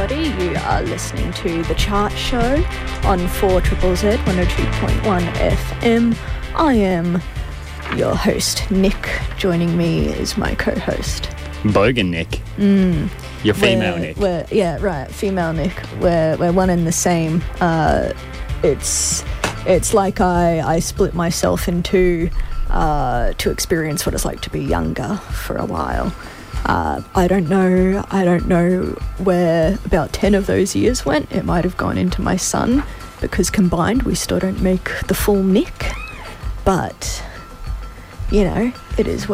everybody. You are listening to The Chart Show on 4ZZZ 102.1 FM. I am your host, Nick. Joining me is my co-host, Bogan Nick. You're female Nick. Female Nick. We're one and the same. It's like I split myself in two to experience what it's like to be younger for a while. I don't know where about 10 of those years went. It might have gone into my son, because combined we still don't make the full Nick. But, you know, it is what